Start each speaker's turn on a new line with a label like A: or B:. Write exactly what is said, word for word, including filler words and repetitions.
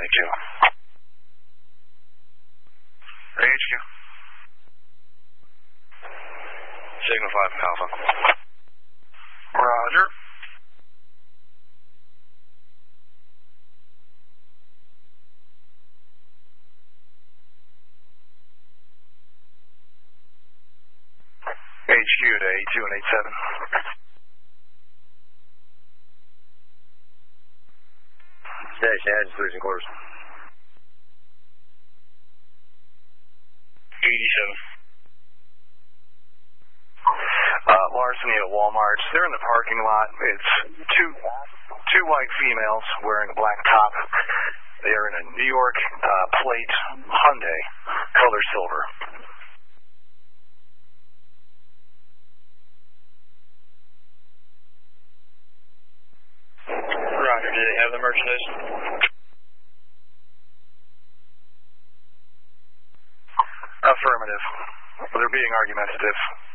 A: seventy-two. H Q. Signal five Alpha. Roger. H Q to eighty-two and eighty-seven.
B: Station, Adams, losing quarters.
A: eighty-seven. Uh, larceny at Walmart. They're in the parking lot. It's two two white females wearing a black top. They are in a New York uh, plate Hyundai, color silver.
C: Roger, do they have the merchandise?
A: Affirmative. They're being argumentative.